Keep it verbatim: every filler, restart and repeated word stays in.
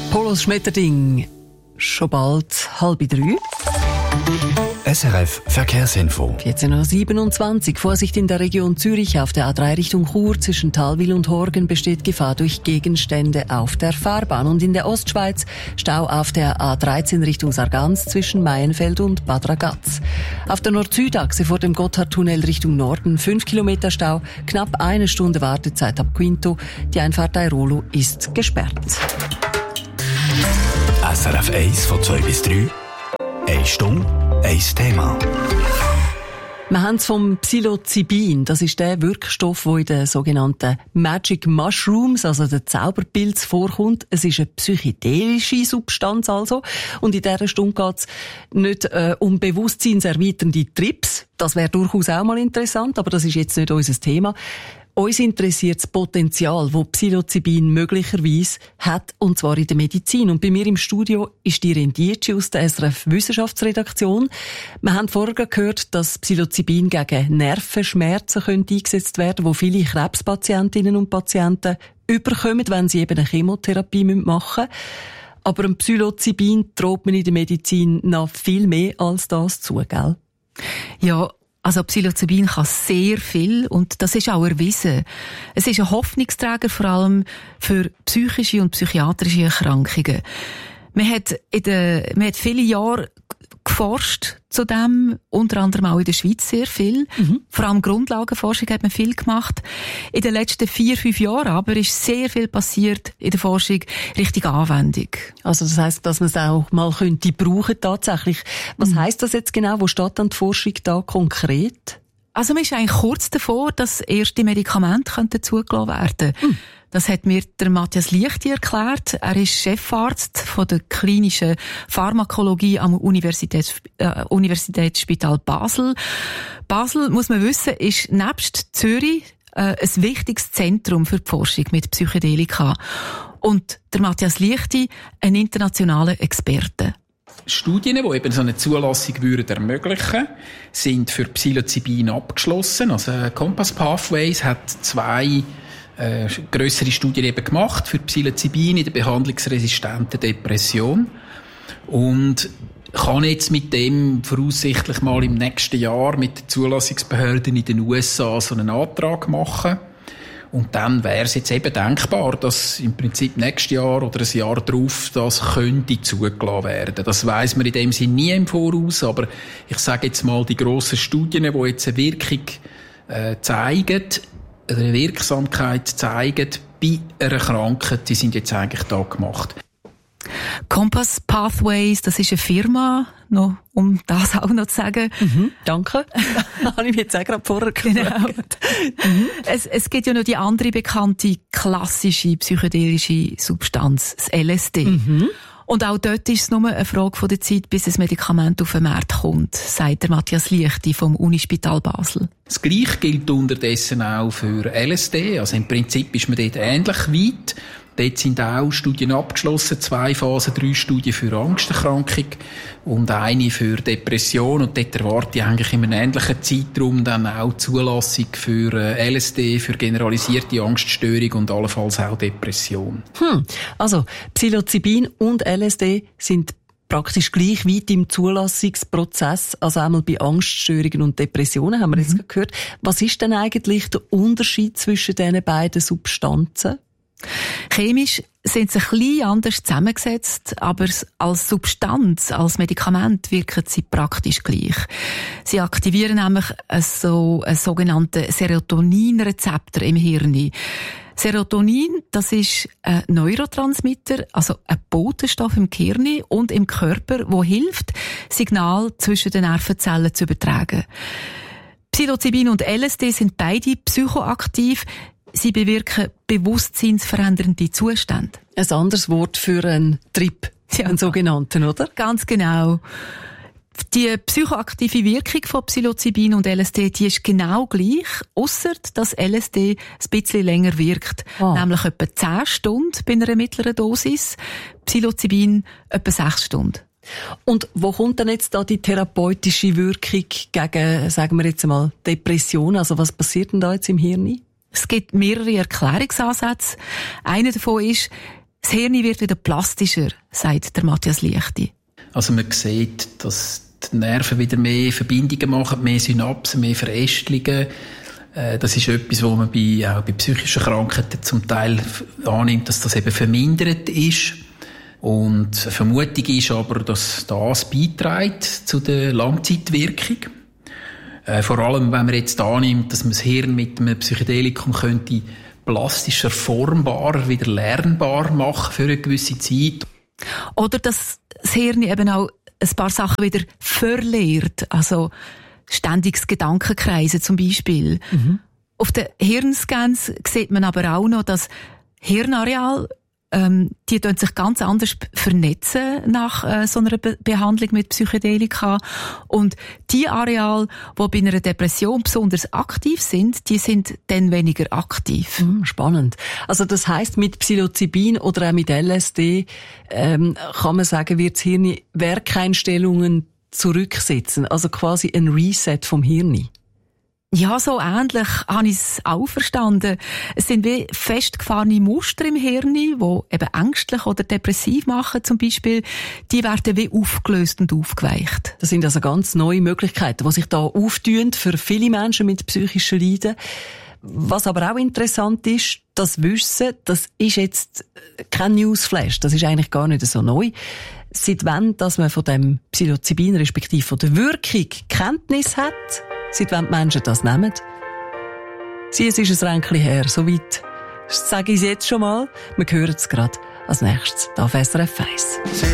Polos Schmetterding. Schon bald halb drei. S R F Verkehrsinfo. vierzehn Uhr siebenundzwanzig. Vorsicht in der Region Zürich. Auf der A drei Richtung Chur zwischen Thalwil und Horgen besteht Gefahr durch Gegenstände auf der Fahrbahn. Und in der Ostschweiz Stau auf der A dreizehn Richtung Sargans zwischen Maienfeld und Bad Ragaz. Auf der Nord-Süd-Achse vor dem Gotthardtunnel Richtung Norden fünf Kilometer Stau, knapp eine Stunde Wartezeit ab Quinto. Die Einfahrt Airolo ist gesperrt. S R F eins von zwei bis drei. Eine Stunde, ein Thema. Wir haben es vom Psilocybin. Das ist der Wirkstoff, der in den sogenannten Magic Mushrooms, also den Zauberpilz, vorkommt. Es ist eine psychedelische Substanz also. Und in dieser Stunde geht es nicht äh, um bewusstseinserweiternde Trips. Das wäre durchaus auch mal interessant, aber das ist jetzt nicht unser Thema. Uns interessiert das Potenzial, das Psilocybin möglicherweise hat, und zwar in der Medizin. Und bei mir im Studio ist die Rendici aus der S R F Wissenschaftsredaktion. Wir haben vorher gehört, dass Psilocybin gegen Nervenschmerzen könnte eingesetzt werden, wo viele Krebspatientinnen und Patienten überkommen, wenn sie eben eine Chemotherapie machen müssen. Aber ein Psilocybin traut man in der Medizin noch viel mehr als das zu, gell? Ja, also Psilocybin kann sehr viel und das ist auch erwiesen. Es ist ein Hoffnungsträger vor allem für psychische und psychiatrische Erkrankungen. Man hat, in der, man hat viele Jahre geforscht zu dem, unter anderem auch in der Schweiz sehr viel. Mhm. Vor allem Grundlagenforschung hat man viel gemacht. In den letzten vier, fünf Jahren aber ist sehr viel passiert in der Forschung Richtung Anwendung. Also das heisst, dass man es auch mal könnte brauchen tatsächlich. Was mhm. heisst das jetzt genau? Wo steht dann die Forschung da konkret? Also man ist eigentlich kurz davor, dass erste Medikamente könnten zugelassen werden. Mhm. Das hat mir der Matthias Lichti erklärt. Er ist Chefarzt von der klinischen Pharmakologie am Universitäts, äh, Universitätsspital Basel. Basel, muss man wissen, ist nebst Zürich äh, ein wichtiges Zentrum für die Forschung mit Psychedelika. Und der Matthias Lichti, ein internationaler Experte. Studien, die eben so eine Zulassung würden ermöglichen, sind für Psilocybin abgeschlossen. Also Compass Pathways hat zwei Äh, grössere Studien eben gemacht für Psilocybin in der behandlungsresistenten Depression und kann jetzt mit dem voraussichtlich mal im nächsten Jahr mit den Zulassungsbehörden in den U S A so einen Antrag machen. Und dann wäre es jetzt eben denkbar, dass im Prinzip nächstes Jahr oder ein Jahr darauf das könnte zugelassen werden. Das weiss man in dem Sinne nie im Voraus, aber ich sage jetzt mal, die grossen Studien, die jetzt eine Wirkung äh, zeigen, eine Wirksamkeit zeigen bei einer Krankheit, die sind jetzt eigentlich da gemacht. Compass Pathways, das ist eine Firma, noch, um das auch noch zu sagen. Mhm, danke. Habe ich mir jetzt auch gerade vorher genau. mhm. es, es gibt ja noch die andere bekannte klassische psychedelische Substanz, das L S D. Mhm. Und auch dort ist es nur eine Frage von der Zeit, bis ein Medikament auf den Markt kommt, sagt der Matthias Lichti vom Unispital Basel. Das Gleiche gilt unterdessen auch für L S D. Also im Prinzip ist man dort ähnlich weit. Dort sind auch Studien abgeschlossen, zwei Phasen, drei Studien für Angsterkrankung und eine für Depression. Und dort erwarte ich eigentlich in einem ähnlichen Zeitraum dann auch Zulassung für L S D, für generalisierte Angststörung und allenfalls auch Depression. Hm. Also Psilocybin und L S D sind praktisch gleich weit im Zulassungsprozess, also einmal bei Angststörungen und Depressionen, haben wir jetzt mhm. gehört. Was ist denn eigentlich der Unterschied zwischen diesen beiden Substanzen? Chemisch sind sie ein bisschen anders zusammengesetzt, aber als Substanz, als Medikament wirken sie praktisch gleich. Sie aktivieren nämlich so einen sogenannten Serotoninrezeptor im Hirn. Serotonin, das ist ein Neurotransmitter, also ein Botenstoff im Gehirn und im Körper, der hilft, Signale zwischen den Nervenzellen zu übertragen. Psilocybin und L S D sind beide psychoaktiv. Sie bewirken bewusstseinsverändernde Zustände. Ein anderes Wort für einen Trip, ja, einen sogenannten, oder? Ganz genau. Die psychoaktive Wirkung von Psilocybin und L S D, die ist genau gleich, ausser dass L S D ein bisschen länger wirkt. Ah. Nämlich etwa zehn Stunden bei einer mittleren Dosis, Psilocybin etwa sechs Stunden. Und wo kommt denn jetzt da die therapeutische Wirkung gegen, sagen wir jetzt mal, Depression? Also was passiert denn da jetzt im Hirn? Es gibt mehrere Erklärungsansätze. Einer davon ist, Das Hirn wird wieder plastischer, sagt der Matthias Liechti. Also man sieht, dass die Nerven wieder mehr Verbindungen machen, mehr Synapsen, mehr Verästelungen. Das ist etwas, was man bei, auch bei psychischen Krankheiten zum Teil annimmt, dass das eben vermindert ist. Und die Vermutung ist aber, dass das beiträgt zu der Langzeitwirkung. Äh, vor allem, wenn man jetzt annimmt, dass man das Hirn mit einem Psychedelikum könnte plastischer, formbar, wieder lernbar machen für eine gewisse Zeit. Oder dass das Hirn eben auch ein paar Sachen wieder verliert. Also ständiges Gedankenkreisen zum Beispiel. Mhm. Auf den Hirnscans sieht man aber auch noch, dass Hirnareal, ähm, die tun sich ganz anders vernetzen nach äh, so einer Be- Behandlung mit Psychedelika. Und die Areale, die bei einer Depression besonders aktiv sind, die sind dann weniger aktiv. Mhm, spannend. Also das heisst, mit Psilocybin oder auch mit L S D ähm, kann man sagen, wird das Hirn Werkeinstellungen zurücksetzen, also quasi ein Reset vom Hirn. Ja, so ähnlich habe ich es auch verstanden. Es sind wie festgefahrene Muster im Hirn, die eben ängstlich oder depressiv machen zum Beispiel, die werden wie aufgelöst und aufgeweicht. Das sind also ganz neue Möglichkeiten, die sich da auftun für viele Menschen mit psychischen Leiden. Was aber auch interessant ist, das Wissen, das ist jetzt kein Newsflash, das ist eigentlich gar nicht so neu. Seit wann, dass man von dem Psilocybin, respektive von der Wirkung Kenntnis hat, seit wann die Menschen das nehmen? Sie, es ist ein Ränkchen her, soweit sage ich es jetzt schon mal. Wir hören es gerade als nächstes auf S R F eins.